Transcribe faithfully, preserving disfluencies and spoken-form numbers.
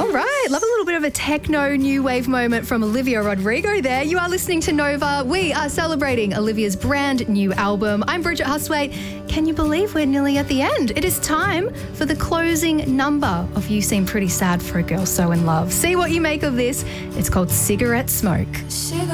All right, love a little bit of a techno new wave moment from Olivia Rodrigo there. You are listening to Nova. We are celebrating Olivia's brand new album. I'm Bridget Hustwaite. Can you believe we're nearly at the end? It is time for the closing number of You Seem Pretty Sad for a Girl So in Love. See what you make of this. It's called Cigarette Smoke. Cigarette